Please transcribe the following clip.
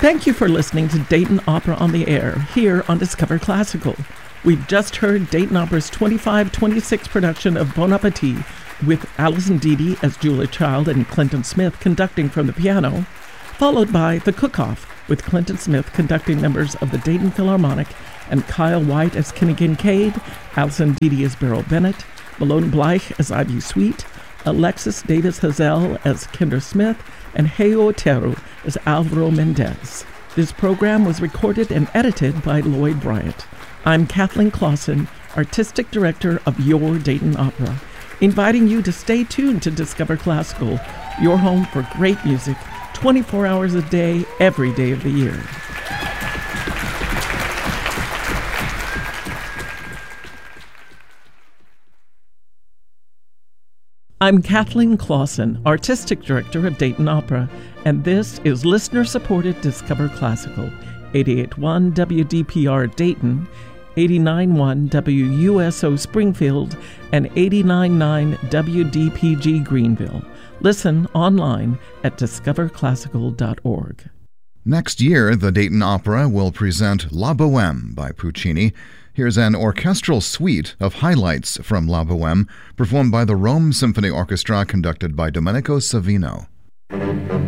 Thank you for listening to Dayton Opera on the Air, here on Discover Classical. We've just heard Dayton Opera's 25-26 production of Bon Appetit, with Alison Deedy as Julia Child and Clinton Smith conducting from the piano, followed by The Cook-Off, with Clinton Smith conducting members of the Dayton Philharmonic and Kyle White as Kenny Kincaid, Alison Deedy as Beryl Bennett, Malone Bleich as Ivy Sweet, Alexis Davis Hazel as Kendra Smith, and Heyo Oteru as Alvaro Mendez. This program was recorded and edited by Lloyd Bryant. I'm Kathleen Clausen, Artistic Director of Your Dayton Opera, inviting you to stay tuned to Discover Classical, your home for great music, 24 hours a day, every day of the year. I'm Kathleen Clausen, Artistic Director of Dayton Opera, and this is listener-supported Discover Classical, 88.1 WDPR Dayton, 89.1 WUSO Springfield, and 89.9 WDPG Greenville. Listen online at discoverclassical.org. Next year, the Dayton Opera will present La Bohème by Puccini. Here's an orchestral suite of highlights from La Bohème, performed by the Rome Symphony Orchestra, conducted by Domenico Savino.